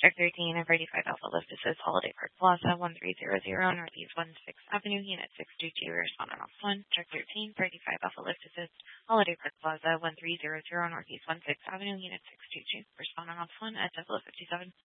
Check 13 and 35 Alpha Lift. This is Holiday Park Plaza, 1300 Northeast 16th Avenue, Unit 622, responding off 1. Check 13, 35 Alpha Lift. This is Holiday Park Plaza, 1300 Northeast 16th Avenue, Unit 622, responding off 1 at Double 57.